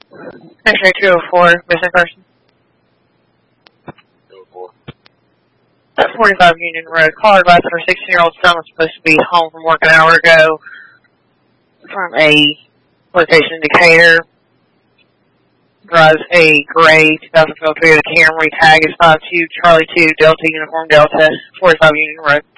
X-ray 204, missing person. 204. At 45 Union Road. Call advice her 16-year-old son was supposed to be home from work an hour ago from a location in Decatur. Drives a gray 2012 Toyota Camry. Tag is 52 Charlie 2 Delta Uniform Delta 45 Union Road.